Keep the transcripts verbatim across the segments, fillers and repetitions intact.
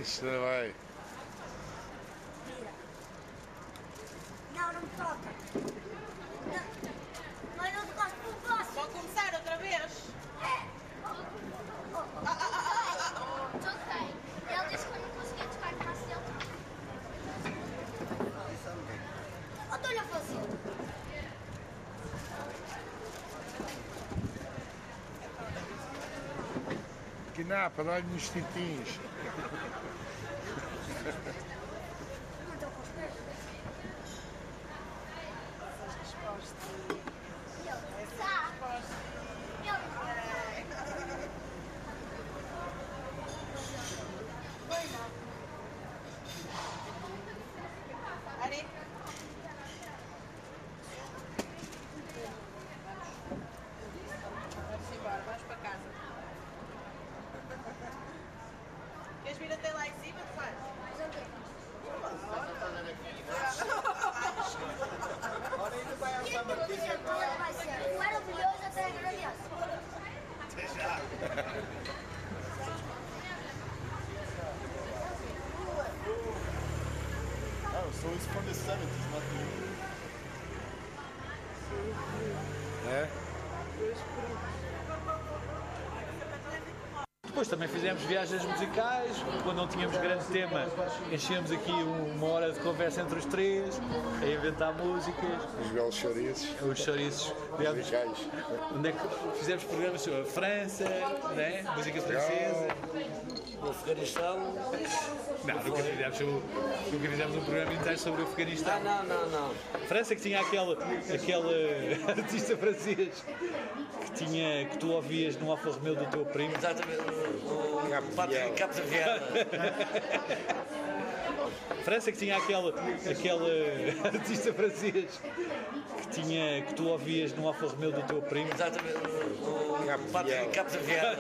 Isto não vai. Não, não me toca. Não. Mas não tocaste por baixo. Vou começar outra vez? É. Toquei. Ele disse que eu não conseguia tocar no braço dele. Eu estou-lhe a fazer. Que não, para dar-lhe uns tintinhos. Não estou com os pés. Ele sabe. Ele Pois não. Ari? Vamos embora, vamos para casa. Queres vir até lá em cima, tu vais? Mas o quê? E a tua vida toda vai ser maravilhoso até agradeço. Até já. Oh, so it's from the seventies, not the... É? Depois também fizemos viagens musicais, quando não tínhamos grande tema, enchíamos aqui uma hora de conversa entre os três, a inventar músicas, Os belos chouriços. os chouriços. Viemos, Musicais. onde é que fizemos programas sobre a França, né? Música francesa. No Afeganistão. Não, nunca fizemos, sobre- nunca fizemos um programa inteiro sobre o Ah, Afeganistão. não, não, não. França que tinha aquele, aquele artista francês que, tinha, que tu ouvias no Alfa Romeo do teu primo. Exatamente. O, o Cabo de Patrick Viana. Capo de Viana. França que tinha aquele, aquele artista francês que, tinha, que tu ouvias no Alfa Romeo do teu primo. Exatamente. O, Cabo de o Patrick Viana. Capo de Viana.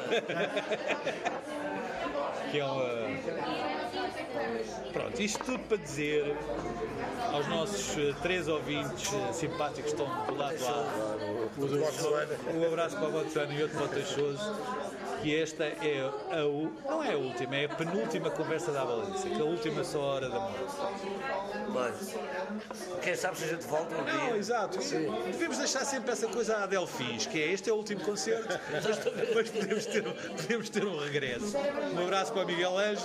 Que é uma... Pronto, isto tudo para dizer aos nossos eh, três ouvintes eh, simpáticos que estão do lado lá, O de Botsuana. um abraço para o Botsuana e outro para o Teixoso, que esta é a, u- não é a última, é a penúltima conversa da Valência, que é a última só hora da morte. Bem, quem sabe se a gente volta um Não, dia. exato. Devemos deixar sempre essa coisa a Delfins, que é este é o último concerto, mas podemos ter, podemos ter um regresso. Um abraço para o Miguel Ângelo.